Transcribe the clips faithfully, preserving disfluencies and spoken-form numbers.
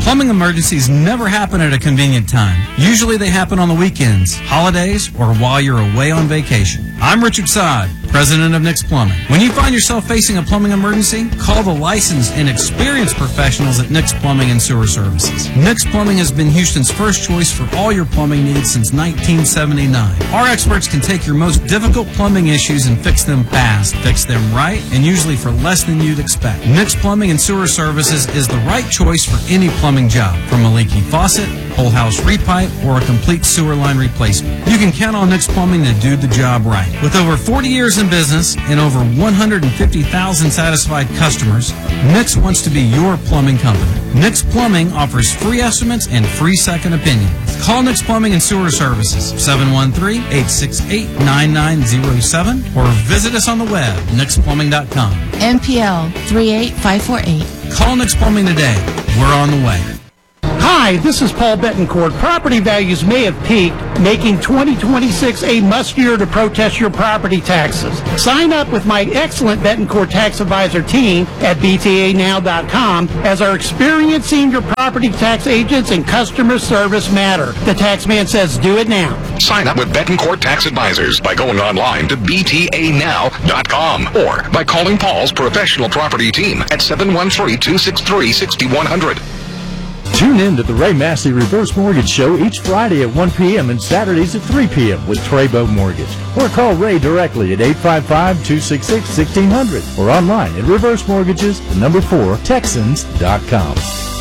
Plumbing emergencies never happen at a convenient time. Usually they happen on the weekends, holidays, or while you're away on vacation. I'm Richard Sod, president of Nick's Plumbing. When you find yourself facing a plumbing emergency, call the licensed and experienced professionals at Nick's Plumbing and Sewer Services. Nick's Plumbing has been Houston's first choice for all your plumbing needs since nineteen seventy-nine. Our experts can take your most difficult plumbing issues and fix them fast, fix them right, and usually for less than you'd expect. Nick's Plumbing and Sewer Services is the right choice for any plumbing job, from a leaky faucet, whole house repipe, or a complete sewer line replacement. You can count on Nick's Plumbing to do the job right. With over forty years in business and over one hundred fifty thousand satisfied customers, Nick's wants to be your plumbing company. Nick's Plumbing offers free estimates and free second opinions. Call Nick's Plumbing and Sewer Services, seven one three, eight six eight, nine nine zero seven, or visit us on the web, nix plumbing dot com. N P L three eight five four eight. Call Nick's Plumbing today. We're on the way. Hi, this is Paul Betancourt. Property values may have peaked, making twenty twenty-six a must-year to protest your property taxes. Sign up with my excellent Betancourt Tax Advisor team at b t a now dot com, as our experienced senior property tax agents and customer service matter. The Taxman says do it now. Sign up with Betancourt Tax Advisors by going online to b t a now dot com or by calling Paul's professional property team at seven one three, two six three, six one zero zero. Tune in to the Ray Massey Reverse Mortgage Show each Friday at one p.m. and Saturdays at three p.m. with Treybo Mortgage. Or call Ray directly at eight five five, two six six, one six zero zero or online at reverse mortgages, the number four, texans dot com.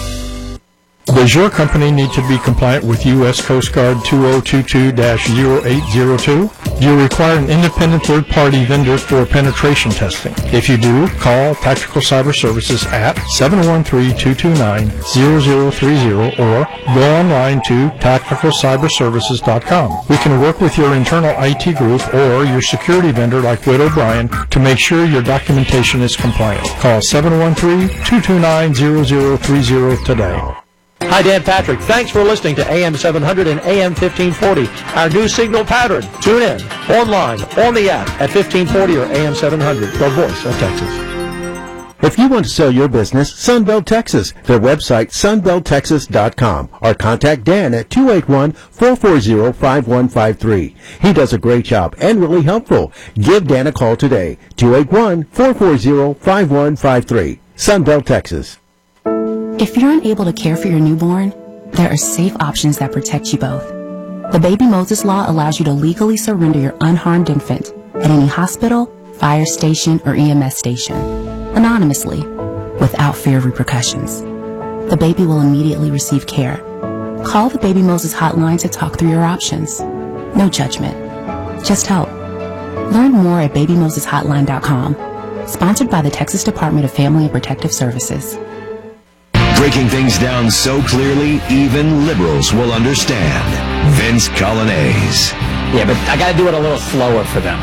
Does your company need to be compliant with U S Coast Guard two oh two two dash zero eight zero two? Do you require an independent third-party vendor for penetration testing? If you do, call Tactical Cyber Services at seven one three, two two nine, zero zero three zero or go online to tactical cyber services dot com. We can work with your internal I T group or your security vendor like Witt O'Brien to make sure your documentation is compliant. Call seven one three, two two nine, zero zero three zero today. Hi, Dan Patrick. Thanks for listening to A M seven hundred and A M fifteen forty, our new signal pattern. Tune in, online, on the app at fifteen forty or A M seven hundred, the voice of Texas. If you want to sell your business, Sunbelt Texas. Their website, sunbelt texas dot com. Or contact Dan at two eight one, four four zero, five one five three. He does a great job and really helpful. Give Dan a call today, two eight one, four four zero, five one five three. Sunbelt Texas. If you're unable to care for your newborn, there are safe options that protect you both. The Baby Moses Law allows you to legally surrender your unharmed infant at any hospital, fire station, or E M S station, anonymously, without fear of repercussions. The baby will immediately receive care. Call the Baby Moses hotline to talk through your options. No judgment, just help. Learn more at baby moses hotline dot com. Sponsored by the Texas Department of Family and Protective Services. Breaking things down so clearly, even liberals will understand. Vince Colonnese. Yeah, but I got to do it a little slower for them.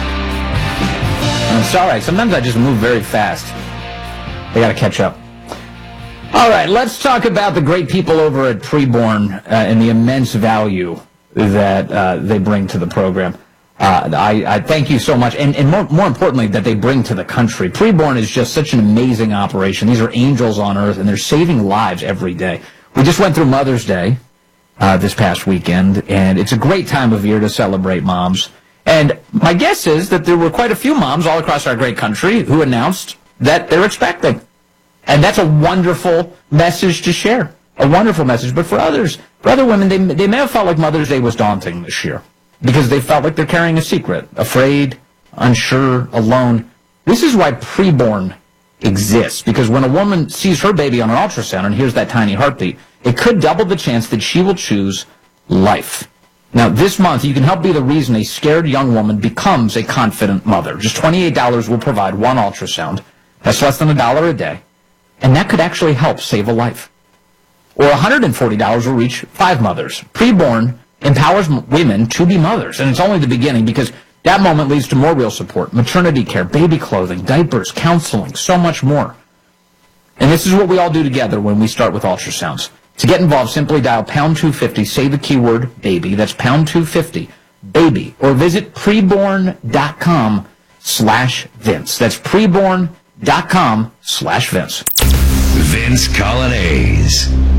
And it's all right. Sometimes I just move very fast. They got to catch up. All right, let's talk about the great people over at Preborn uh, and the immense value that uh, they bring to the program. Uh, I, I thank you so much, and, and more, more importantly, that they bring to the country. Preborn is just such an amazing operation. These are angels on earth, and they're saving lives every day. We just went through Mother's Day uh, this past weekend, and it's a great time of year to celebrate moms. And my guess is that there were quite a few moms all across our great country who announced that they're expecting. And that's a wonderful message to share, a wonderful message. But for others, for other women, they, they may have felt like Mother's Day was daunting this year, because they felt like they're carrying a secret, afraid, unsure, alone. This is why Preborn exists, because when a woman sees her baby on an ultrasound and hears that tiny heartbeat, it could double the chance that she will choose life. Now, this month, you can help be the reason a scared young woman becomes a confident mother. Just twenty-eight dollars will provide one ultrasound. That's less than a dollar a day. And that could actually help save a life. Or one hundred forty dollars will reach five mothers. Preborn empowers women to be mothers, and it's only the beginning, because that moment leads to more real support, maternity care, baby clothing, diapers, counseling, so much more. And this is what we all do together when we start with ultrasounds. To get involved, simply dial pound two fifty, say the keyword baby, that's pound two fifty, baby, or visit preborn dot com slash Vince. That's preborn dot com slash Vince. Vince Colonnese.